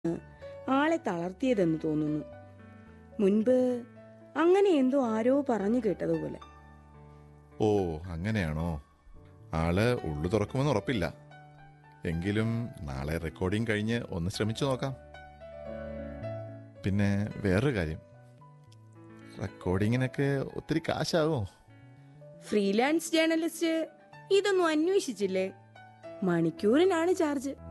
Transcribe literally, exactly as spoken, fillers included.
ആളെ തളർത്തിയതെന്ന് തോന്നുന്നു. മുൻപ് അങ്ങനെ എന്തോ ആരോ പറഞ്ഞു കേട്ടതുപോലെ. ഓ, അങ്ങനെയാണോ? ആള് ഉള്ളു തുറക്കുമെന്ന് ഉറപ്പില്ല. എങ്കിലും നാളെ റെക്കോർഡിംഗ് കഴിഞ്ഞ് ഒന്ന് ശ്രമിച്ചു നോക്കാം. പിന്നെ വേറൊരു കാര്യം, റെക്കോർഡിങ്ങിനൊക്കെ ഒത്തിരി കാശാവോ? ഫ്രീലാൻസ് ജേർണലിസ്റ്റ് ഇതൊന്നും അന്വേഷിച്ചില്ലേ? മണിക്കൂറിനാണ് ചാർജ്.